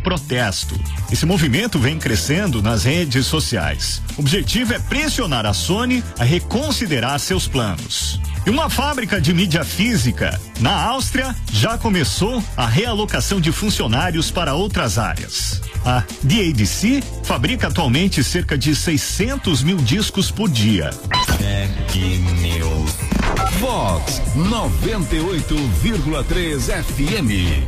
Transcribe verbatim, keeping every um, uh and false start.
protesto. Esse movimento vem crescendo nas redes sociais. O objetivo é pressionar a Sony a reconsiderar seus planos. E uma fábrica de mídia física na Áustria já começou a realocação de funcionários para outras áreas. A D A D C fabrica atualmente cerca de seiscentos mil discos por dia. Tec News. Vox noventa e oito vírgula três F M.